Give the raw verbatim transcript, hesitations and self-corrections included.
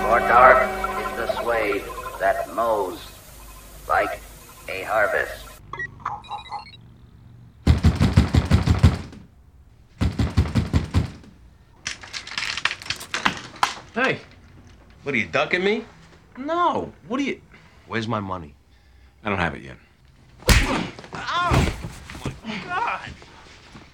For dark is the swathe that mows like a harvest. Hey, What are you ducking me? no. What are you... Where's my money? I don't have it yet.